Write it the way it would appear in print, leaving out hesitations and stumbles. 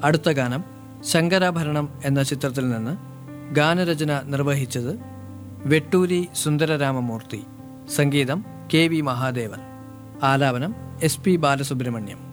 അടുത്ത ഗാനം ശങ്കരാഭരണം എന്ന ചിത്രത്തിൽ നിന്ന്. ഗാനരചന നിർവഹിച്ചത് വെട്ടൂരി സുന്ദരരാമമൂർത്തി. സംഗീതം KV മഹാദേവൻ. ആലാപനം SP ബാലസുബ്രഹ്മണ്യം.